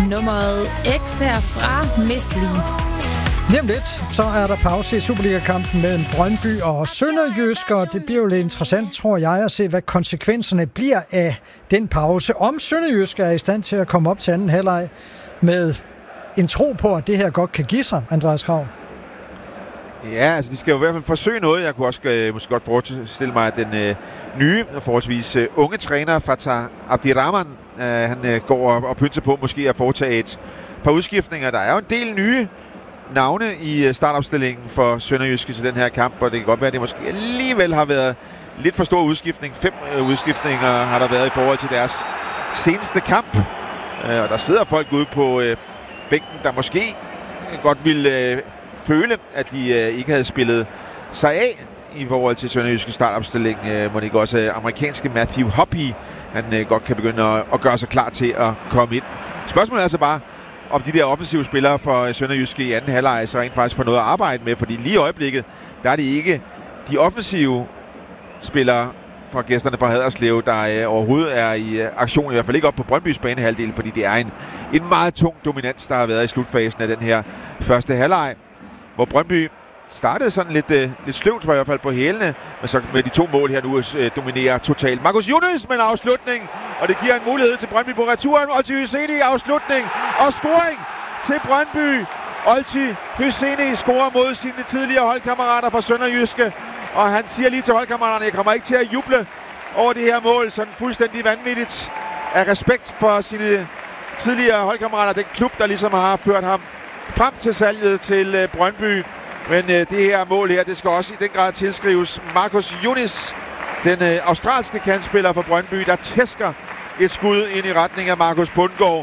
nummeret X her fra Mesli. Lige om lidt, så er der pause i Superliga-kampen mellem Brøndby og SønderjyskE, og det bliver jo lidt interessant, tror jeg, at se, hvad konsekvenserne bliver af den pause. Om SønderjyskE er i stand til at komme op til anden halvleg med en tro på, at det her godt kan give sig, Andreas Krav. Ja, altså de skal jo i hvert fald forsøge noget. Jeg kunne også måske godt forestille mig, at den nye og forholdsvis unge træner, Fatah Abdirahman, han går og pynser på måske at foretage et par udskiftninger. Der er jo en del nye navne i startopstillingen for SønderjyskE til den her kamp, og det kan godt være, at det måske alligevel har været lidt for stor udskiftning. 5 udskiftninger har der været i forhold til deres seneste kamp. Og der sidder folk ude på bænken, der måske godt ville føle, at de ikke havde spillet sig af i forhold til SønderjyskE startopstilling. Må ikke også amerikanske Matthew Hoppe, han godt kan begynde at gøre sig klar til at komme ind. Spørgsmålet er altså bare, om de der offensive spillere for SønderjyskE i anden halvleg så rent faktisk får noget at arbejde med, fordi lige i øjeblikket, der er det ikke de offensive spillere fra gæsterne fra Haderslev, der overhovedet er i aktion, i hvert fald ikke op på Brøndbys banehalvdel, fordi det er en meget tung dominans, der har været i slutfasen af den her første halvleg, hvor Brøndby startede sådan lidt sløvt, var i hvert fald på hælene, men så med de 2 mål her nu dominerer totalt. Marcus Younes med en afslutning, og det giver en mulighed til Brøndby på returen. Olti Hyseni afslutning og scoring til Brøndby. Olti Hyseni scorer mod sine tidligere holdkammerater fra SønderjyskE, og han siger lige til holdkammeraterne, jeg kommer ikke til at juble over det her mål, sådan fuldstændig vanvittigt af respekt for sine tidligere holdkammerater, den klub, der ligesom har ført ham frem til salget til Brøndby. Men det her mål her, det skal også i den grad tilskrives Marcus Younes, den australske kantspiller for Brøndby, der tæsker et skud ind i retning af Markus Bundgaard.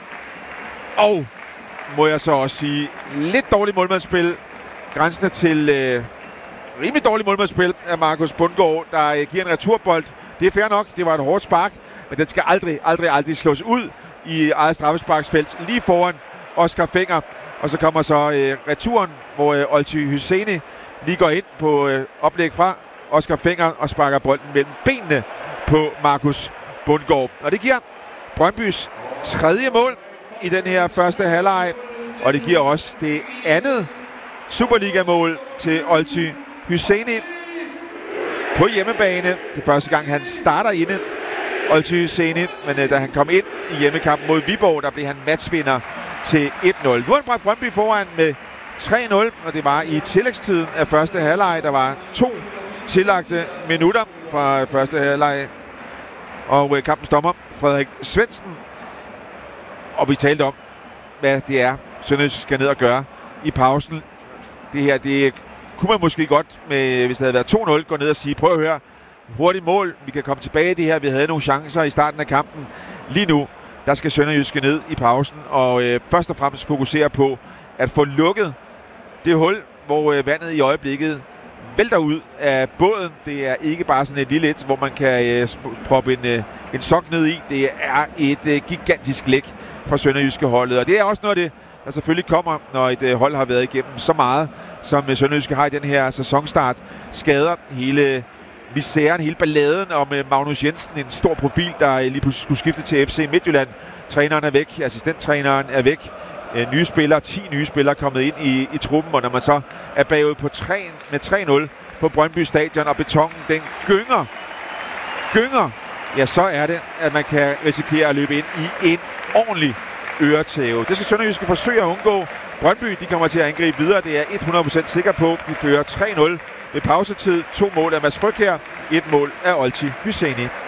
Og må jeg så også sige, lidt dårligt målmandsspil, grænsende til rimelig dårligt målmandsspil af Markus Bundgaard, der giver en returbold. Det er fair nok, det var et hårdt spark, men den skal aldrig slås ud i eget straffesparksfelt lige foran Oscar Fenger. Og så kommer så returen, hvor Olti Hyseni lige går ind på oplæg fra Oscar Fenger og sparker bolden mellem benene på Markus Bundgaard. Og det giver Brøndbys 3. mål i den her første halvleg, og det giver også det andet Superliga-mål til Olti Hyseni på hjemmebane. Det er første gang, han starter inde, Olti Hyseni, men da han kom ind i hjemmekampen mod Viborg, der blev han matchvinder til 1-0. Nu har han bragt Brøndby foran med 3-0, og det var i tillægstiden af første halvleg. Der var 2 tillagte minutter fra første halvleg, og kampens dommer, Frederik Svendsen. Og vi talte om, hvad det er, SønderjyskE skal ned og gøre i pausen. Det her, det kunne man måske godt, hvis det havde været 2-0, gå ned og sige, prøv at høre, hurtigt mål, vi kan komme tilbage i det her, vi havde nogle chancer i starten af kampen. Lige nu, der skal SønderjyskE ned i pausen og først og fremmest fokusere på at få lukket det hul, hvor vandet i øjeblikket vælter ud af båden. Det er ikke bare sådan et lille et, hvor man kan proppe en sok ned i. Det er et gigantisk læk fra SønderjyskE-holdet, og det er også noget af det, der selvfølgelig kommer, når et hold har været igennem så meget, som SønderjyskE har i den her sæsonstart. Skader hele misæren, hele balladen om Magnus Jensen, en stor profil, der lige pludselig skulle skifte til FC Midtjylland. Træneren er væk, assistenttræneren er væk. 10 nye spillere kommet ind i truppen, og når man så er bagud på med 3-0 på Brøndby Stadion, og betongen den gynger, ja, så er det, at man kan risikere at løbe ind i en ordentlig øretæve. Det skal SønderjyskE forsøge at undgå. Brøndby, de kommer til at angribe videre, det er 100% sikker på. De fører 3-0 ved pausetid. 2 mål af Mads Frøkjær, 1 mål af Olti Hyseni.